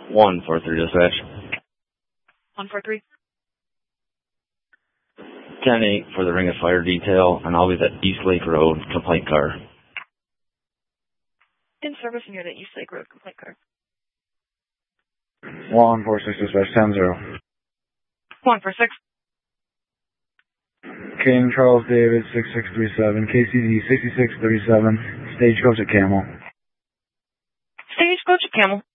143 dispatch. 143. 10-8 for the Ring of Fire detail, and I'll be at East Lake Road, complaint car. In service near the East Lake Road, complaint car. 146 dispatch, 10-0. 146. King Charles David, 6637, KCD 6637, Stagecoach at Camel. Stagecoach at Camel.